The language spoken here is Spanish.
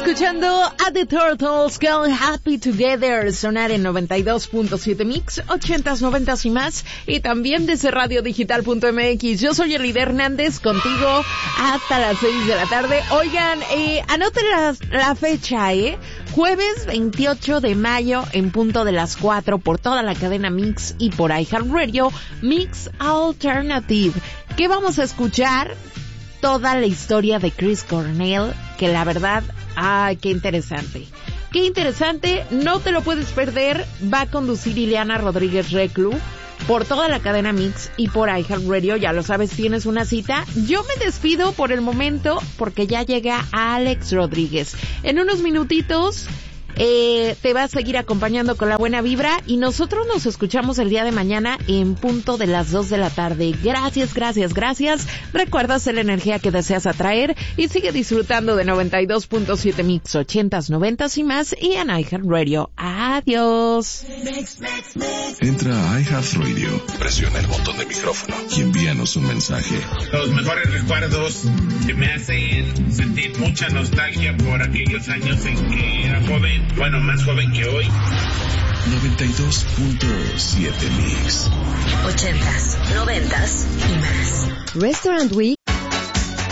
escuchando a The Turtles con Happy Together, sonar en 92.7 Mix, 80s, 90s y más, y también desde radiodigital.mx. Yo soy Elida Hernández, contigo hasta las 6 de la tarde. Oigan, anoten la fecha, jueves 28 de mayo en punto de las 4 por toda la cadena Mix y por iHeartRadio, Mix Alternative. ¿Qué vamos a escuchar? Toda la historia de Chris Cornell, que la verdad, ¡ay, qué interesante! ¡Qué interesante! No te lo puedes perder. Va a conducir Ileana Rodríguez Reclu por toda la cadena Mix y por iHeartRadio. Ya lo sabes, tienes una cita. Yo me despido por el momento porque ya llega Alex Rodríguez. En unos minutitos te va a seguir acompañando con la buena vibra y nosotros nos escuchamos el día de mañana en punto de las 2 de la tarde. Gracias. Recuerda hacer la energía que deseas atraer y sigue disfrutando de 92.7 Mix, 80s, 90s y más y en iHeartRadio. Adiós. Entra a iHeartRadio, presiona el botón de micrófono y envíanos un mensaje. Los mejores recuerdos que me hacen sentir mucha nostalgia por aquellos años en que era joven. Bueno, más joven que hoy. 92.7 Mix. 80s, 90s y más. Restaurant Week